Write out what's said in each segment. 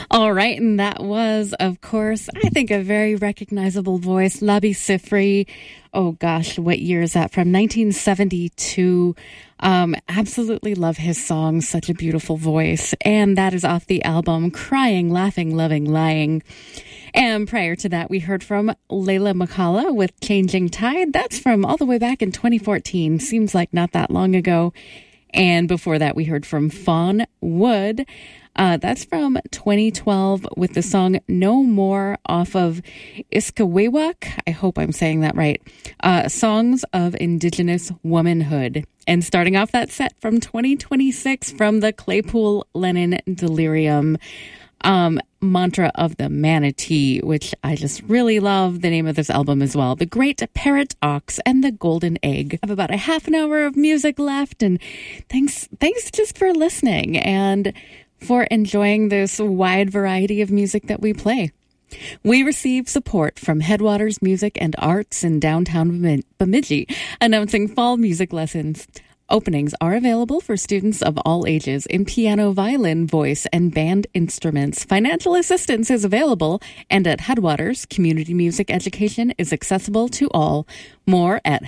All right, and that was, of course, I think a very recognizable voice, Labi Siffre. Oh gosh, what year is that from? 1972. Absolutely love his song, such a beautiful voice. And that is off the album Crying, Laughing, Loving, Lying. And prior to that, we heard from Layla McCalla with Changing Tide. That's from all the way back in 2014. Seems like not that long ago. And before that, we heard from Fawn Wood. That's from 2012 with the song No More off of Iskawewak. I hope I'm saying that right. Songs of Indigenous Womanhood. And starting off that set from 2026 from the Claypool Lennon Delirium. Mantra of the Manatee, which I just really love the name of this album as well. The Great Parrot Ox and the Golden Egg. I have about a half an hour of music left, and thanks just for listening and for enjoying this wide variety of music that we play. We receive support from Headwaters Music and Arts in downtown Bemidji, announcing fall music lessons. Openings are available for students of all ages in piano, violin, voice, and band instruments. Financial assistance is available, and at Headwaters, community music education is accessible to all. More at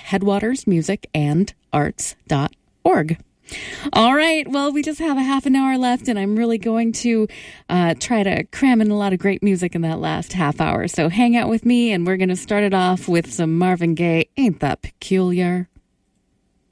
headwatersmusicandarts.org. All right, well, we just have a half an hour left, and I'm really going to try to cram in a lot of great music in that last half hour. So hang out with me, and we're going to start it off with some Marvin Gaye, Ain't That Peculiar?